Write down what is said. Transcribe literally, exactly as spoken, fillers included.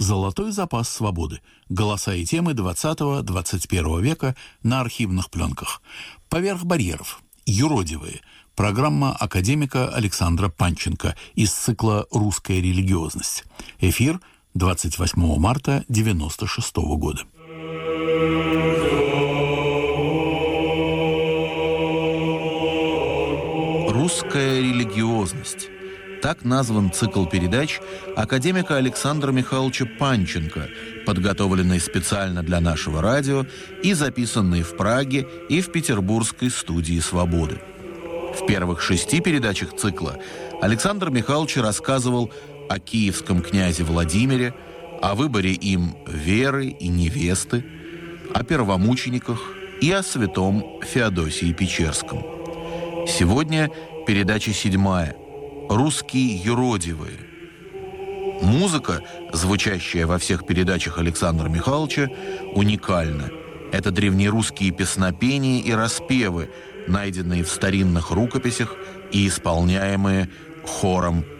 «Золотой запас свободы. Голоса и темы двадцатого-двадцать первого века на архивных пленках». «Поверх барьеров. Юродивые». Программа академика Александра Панченко из цикла «Русская религиозность». Эфир двадцать восьмого марта девяносто шестого года. «Русская религиозность». Так назван цикл передач академика Александра Михайловича Панченко, подготовленный специально для нашего радио и записанный в Праге и в петербургской студии «Свободы». В первых шести передачах цикла Александр Михайлович рассказывал о киевском князе Владимире, о выборе им веры и невесты, о первомучениках и о святом Феодосии Печерском. Сегодня передача седьмая «Русские юродивые». Музыка, звучащая во всех передачах Александра Михайловича, уникальна. Это древнерусские песнопения и распевы, найденные в старинных рукописях и исполняемые хором